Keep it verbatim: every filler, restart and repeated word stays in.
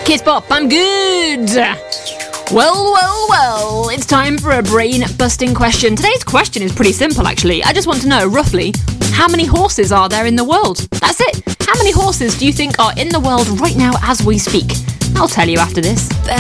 Kiss Pop, I'm good. Well, well, well, it's time for a brain-busting question. Today's question is pretty simple, actually. I just want to know, roughly, how many horses are there in the world? That's it. How many horses do you think are in the world right now as we speak? I'll tell you after this.